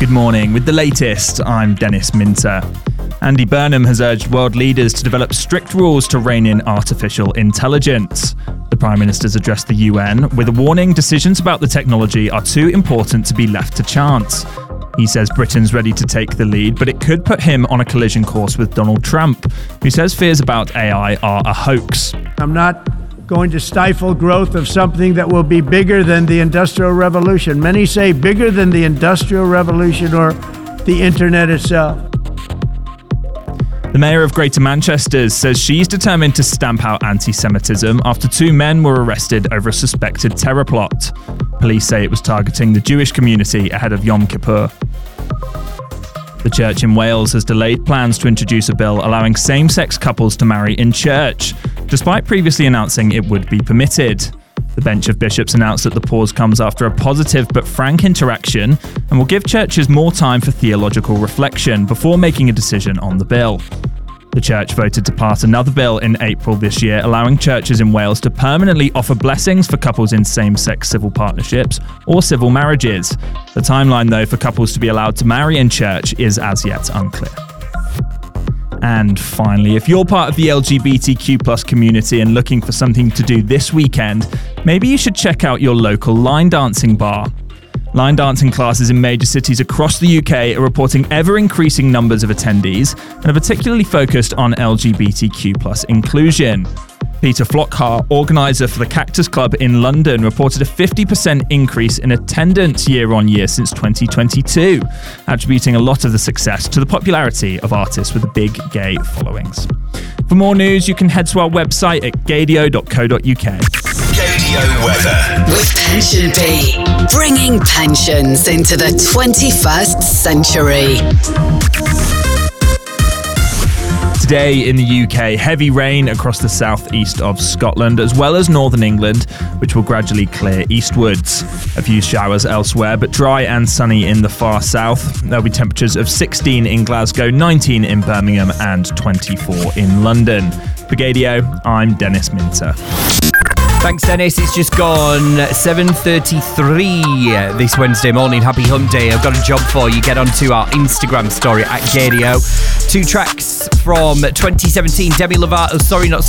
Good morning. With the latest, I'm Dennis Minter. Andy Burnham has urged world leaders to develop strict rules to rein in artificial intelligence. The Prime Minister's addressed the UN with a warning decisions about the technology are too important to be left to chance. He says Britain's ready to take the lead, but it could put him on a collision course with Donald Trump, who says fears about AI are a hoax. I'm not going to stifle growth of something that will be bigger than the Industrial Revolution. Many say bigger than the Industrial Revolution or the internet itself. The Mayor of Greater Manchester says she's determined to stamp out anti-Semitism after two men were arrested over a suspected terror plot. Police say it was targeting the Jewish community ahead of Yom Kippur. The church in Wales has delayed plans to introduce a bill allowing same-sex couples to marry in church, despite previously announcing it would be permitted. The bench of bishops announced that the pause comes after a positive but frank interaction and will give churches more time for theological reflection before making a decision on the bill. The church voted to pass another bill in April this year, allowing churches in Wales to permanently offer blessings for couples in same-sex civil partnerships or civil marriages. The timeline, though, for couples to be allowed to marry in church is as yet unclear. And finally, if you're part of the LGBTQ+ community and looking for something to do this weekend, maybe you should check out your local line dancing bar. Line dancing classes in major cities across the UK are reporting ever-increasing numbers of attendees and are particularly focused on LGBTQ+ inclusion. Peter Flockhart, organiser for the Cactus Club in London, reported a 50% increase in attendance year-on-year since 2022, attributing a lot of the success to the popularity of artists with big gay followings. For more news, you can head to our website at gaydio.co.uk. Gaydio weather. With Pension Bee, bringing pensions into the 21st century. Today in the UK, heavy rain across the southeast of Scotland as well as northern England, which will gradually clear eastwards. A few showers elsewhere, but dry and sunny in the far south. There'll be temperatures of 16 in Glasgow, 19 in Birmingham and 24 in London. For Gaydio, I'm Dennis Minter. Thanks, Dennis. It's just gone 7:33 this Wednesday morning. Happy Hump Day. I've got a job for you. Get onto our Instagram story at Gaydio. Two tracks from 2017. Demi Lovato, Sorry Not